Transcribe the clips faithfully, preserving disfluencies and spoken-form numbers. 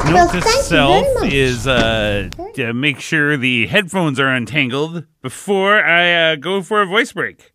Note well, to thank self you very much. is uh, to make sure the headphones are untangled before I uh, go for a voice break.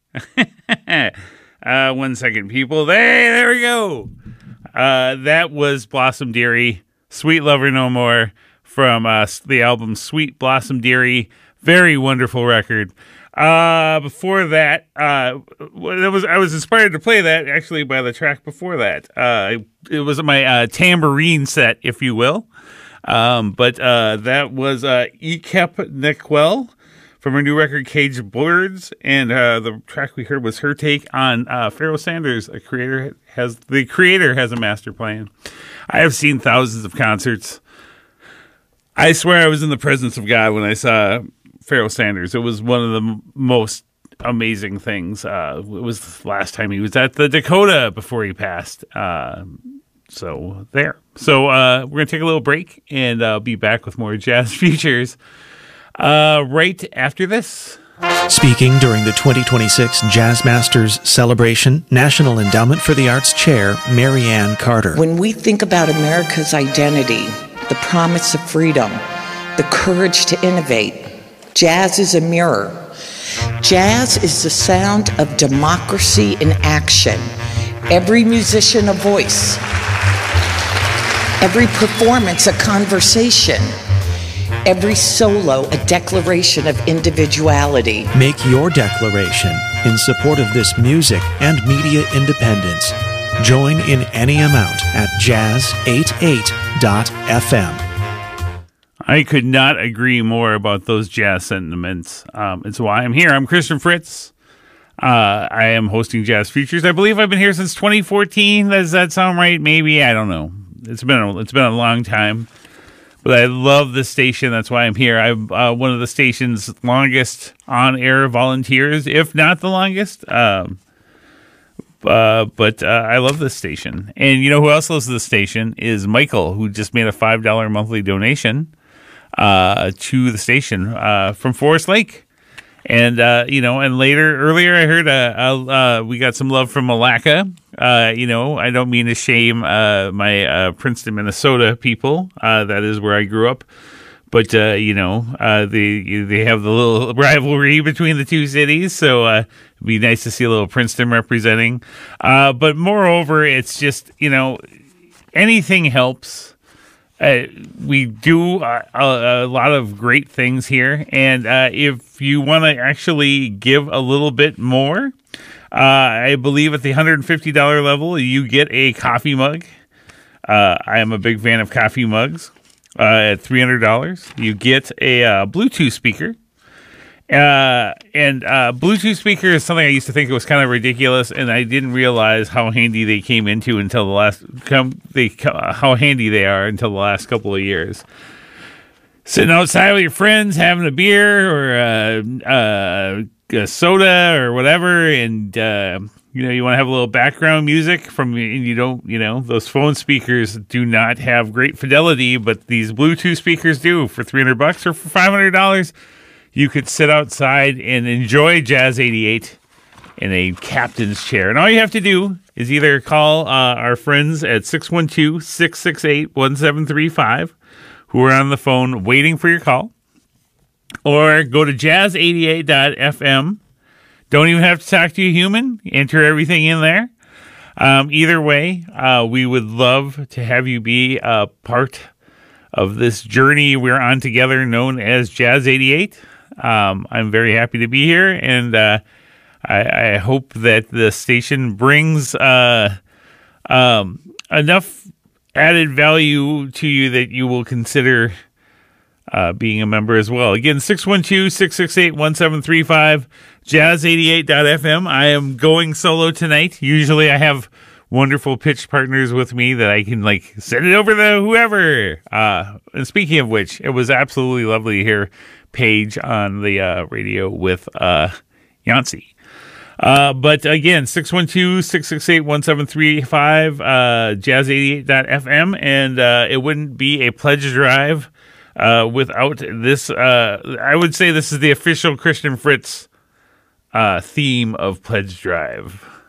uh, one second, people. Hey, there we go. Uh, that was Blossom Dearie, Sweet Lover No More, from uh, the album Sweet Blossom Dearie. Very wonderful record. Uh, before that, uh, that was I was inspired to play that actually by the track before that. Uh, it was my uh, tambourine set, if you will. Um, but uh, that was uh, Ekep Nekwell from her new record Caged Birds, and uh, the track we heard was her take on uh, Pharoah Sanders. A creator has the creator has a master plan. I have seen thousands of concerts. I swear I was in the presence of God when I saw Pharoah Sanders. It was one of the m- most amazing things. Uh, it was the last time he was at the Dakota before he passed. Uh, so there. So uh, we're going to take a little break, and I'll uh, be back with more Jazz Features uh, right after this. Speaking during the twenty twenty-six Jazz Masters Celebration, National Endowment for the Arts Chair, Mary Ann Carter. When we think about America's identity, the promise of freedom, the courage to innovate, jazz is a mirror. Jazz is the sound of democracy in action. Every musician a voice. Every performance a conversation. Every solo a declaration of individuality. Make your declaration in support of this music and media independence. Join in any amount at jazz eighty-eight dot f m. I could not agree more about those jazz sentiments. Um, it's why I'm here. I'm Christian Fritz. Uh, I am hosting Jazz Features. I believe I've been here since twenty fourteen. Does that sound right? Maybe. I don't know. It's been a, it's been a long time. But I love this station. That's why I'm here. I'm uh, one of the station's longest on-air volunteers, if not the longest. Um, uh, but uh, I love this station. And you know who else loves this station is Michael, who just made a five dollars monthly donation uh, to the station uh, from Forest Lake. And, uh, you know, and later, earlier I heard uh, uh, we got some love from Malacca. Uh, you know, I don't mean to shame uh, my uh, Princeton, Minnesota people. Uh, that is where I grew up. But, uh, you know, uh, they, they have the little rivalry between the two cities. So uh, it'd be nice to see a little Princeton representing. Uh, but moreover, it's just, you know, anything helps. Uh, we do uh, a, a lot of great things here, and uh, if you want to actually give a little bit more, uh, I believe at the one hundred fifty dollars level, you get a coffee mug. Uh, I am a big fan of coffee mugs. Uh, at three hundred dollars, you get a uh, Bluetooth speaker. Uh, and uh, Bluetooth speaker is something I used to think was kind of ridiculous, and I didn't realize how handy they came into until the last come they uh, how handy they are until the last couple of years. Sitting outside with your friends, having a beer or uh, uh, a soda or whatever, and uh, you know you want to have a little background music from, and you don't, you know, those phone speakers do not have great fidelity, but these Bluetooth speakers do. For three hundred bucks or for five hundred dollars. You could sit outside and enjoy Jazz eighty-eight in a captain's chair. And all you have to do is either call uh, our friends at six one two, six six eight, one seven three five, who are on the phone waiting for your call, or go to jazz eighty-eight dot f m. Don't even have to talk to a human. Enter everything in there. Um, either way, uh, we would love to have you be a part of this journey we're on together known as Jazz eighty-eight. Um, I'm very happy to be here, and uh, I, I hope that the station brings uh, um, enough added value to you that you will consider uh, being a member as well. Again, six one two, six six eight, one seven three five, jazz eighty-eight dot f m. I am going solo tonight. Usually I have wonderful pitch partners with me that I can, like, send it over to whoever. Uh, and speaking of which, it was absolutely lovely to hear Paige on the uh, radio with uh, Yancey. Uh, but again, six one two, six six eight, one seven three five, uh, jazz eighty-eight dot f m, and uh, it wouldn't be a pledge drive uh, without this. Uh, I would say this is the official Christian Fritz uh, theme of Pledge Drive.